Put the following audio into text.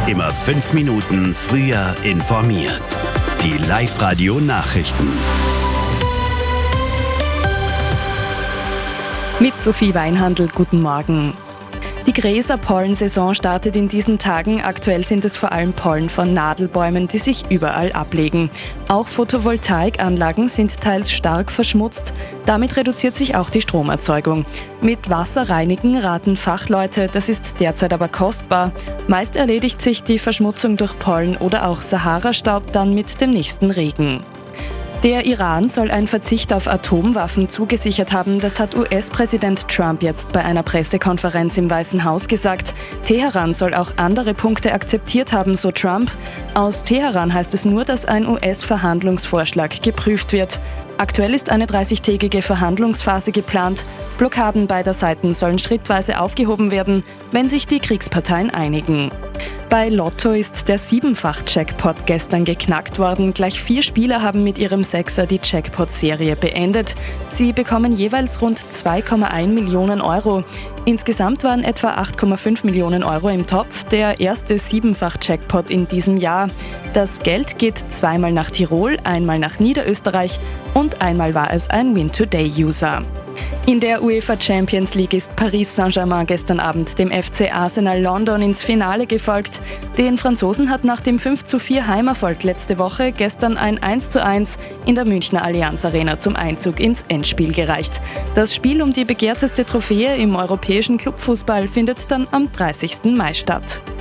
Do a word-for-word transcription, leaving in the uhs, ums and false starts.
Immer fünf Minuten früher informiert. Die Live-Radio-Nachrichten. Mit Sophie Weinhandl, guten Morgen. Die Gräser-Pollensaison startet in diesen Tagen. Aktuell sind es vor allem Pollen von Nadelbäumen, die sich überall ablegen. Auch Photovoltaikanlagen sind teils stark verschmutzt. Damit reduziert sich auch die Stromerzeugung. Mit Wasser reinigen raten Fachleute, das ist derzeit aber kostbar. Meist erledigt sich die Verschmutzung durch Pollen oder auch Sahara-Staub dann mit dem nächsten Regen. Der Iran soll einen Verzicht auf Atomwaffen zugesichert haben, das hat U S-Präsident Trump jetzt bei einer Pressekonferenz im Weißen Haus gesagt. Teheran soll auch andere Punkte akzeptiert haben, so Trump. Aus Teheran heißt es nur, dass ein U S-Verhandlungsvorschlag geprüft wird. Aktuell ist eine dreißigtägige Verhandlungsphase geplant. Blockaden beider Seiten sollen schrittweise aufgehoben werden, wenn sich die Kriegsparteien einigen. Bei Lotto ist der Siebenfach-Jackpot gestern geknackt worden. Gleich vier Spieler haben mit ihrem Sechser die Jackpot-Serie beendet. Sie bekommen jeweils rund zwei Komma eins Millionen Euro. Insgesamt waren etwa acht Komma fünf Millionen Euro im Topf, der erste Siebenfach-Jackpot in diesem Jahr. Das Geld geht zweimal nach Tirol, einmal nach Niederösterreich und einmal war es ein Win-Today-User. In der UEFA Champions League ist Paris Saint-Germain gestern Abend dem F C Arsenal London ins Finale gefolgt. Den Franzosen hat nach dem fünf zu vier Heimerfolg letzte Woche gestern ein eins zu eins in der Münchner Allianz Arena zum Einzug ins Endspiel gereicht. Das Spiel um die begehrteste Trophäe im europäischen Clubfußball findet dann am dreißigsten Mai statt.